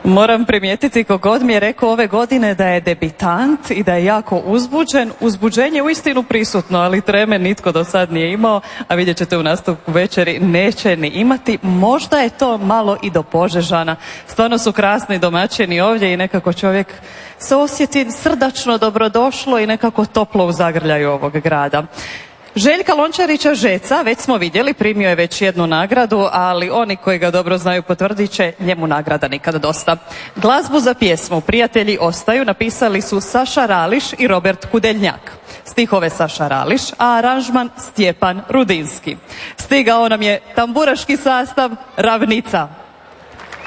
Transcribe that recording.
Moram primijetiti kogod mi je rekao ove godine da je debitant i da je jako uzbuđen. Uzbuđenje je uistinu prisutno, ali treme nitko do sad nije imao, a vidjet ćete u nastavku večeri neće ni imati. Možda je to malo i do Požežana. Stvarno su krasni domaćini ovdje i nekako čovjek se osjeti srdačno dobrodošlo i nekako toplo u zagrljaju ovog grada. Željka Lončarića Žeca, već smo vidjeli, primio je već jednu nagradu, ali oni koji ga dobro znaju potvrdit će, njemu nagrada nikad dosta. Glazbu za pjesmu Prijatelji ostaju napisali su Saša Rališ i Robert Kudeljnjak. Stihove Saša Rališ, a aranžman Stjepan Rudinski. Stigao nam je tamburaški sastav Ravnica.